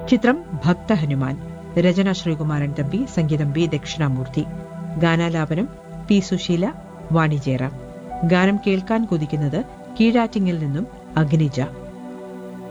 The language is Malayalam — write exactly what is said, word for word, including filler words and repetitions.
ചിത്രം ഭക്തഹനുമാൻ. രചന ശ്രീകുമാരൻ തമ്പി, സംഗീതം ബി ദക്ഷിണാമൂർത്തി. ഗാനാലാപനം പി സുശീല, വാണി ജയറാം. ഗാനം കേൾക്കാൻ കൊതിക്കുന്നത് കീഴാറ്റിങ്ങിൽ നിന്നും അഗ്നിജ.